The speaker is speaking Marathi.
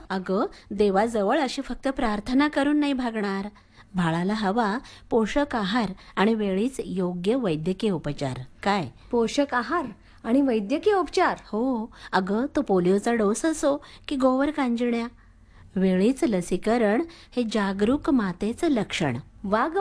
अगं, देवाजवळ अशी फक्त प्रार्थना करून नाही भागणार. बाळाला हवा पोषक आहार आणि वेळीच योग्य वैद्यकीय उपचार. काय? पोषक आहार आणि वैद्यकीय उपचार. हो, अगं, तो पोलिओचा डोस असो की गोवर कांजिण्या, वेळीच लसीकरण हे जागरूक मातेचं लक्षण. वा ग